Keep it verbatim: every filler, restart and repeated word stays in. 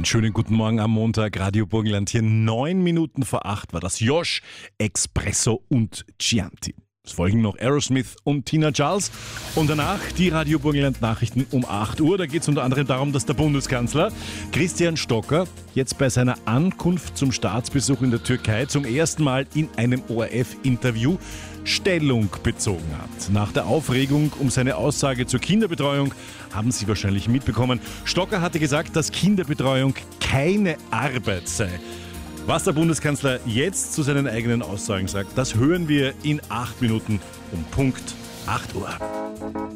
Einen schönen guten Morgen am Montag, Radio Burgenland. Hier neun Minuten vor acht war das Josh, Espresso und Chianti. Es folgen noch Aerosmith und Tina Charles. Und danach die Radio Burgenland Nachrichten um acht Uhr. Da geht es unter anderem darum, dass der Bundeskanzler Christian Stocker jetzt bei seiner Ankunft zum Staatsbesuch in der Türkei zum ersten Mal in einem O R F-Interview Stellung bezogen hat. Nach der Aufregung um seine Aussage zur Kinderbetreuung haben Sie wahrscheinlich mitbekommen. Stocker hatte gesagt, dass Kinderbetreuung keine Arbeit sei. Was der Bundeskanzler jetzt zu seinen eigenen Aussagen sagt, das hören wir in acht Minuten um Punkt acht Uhr.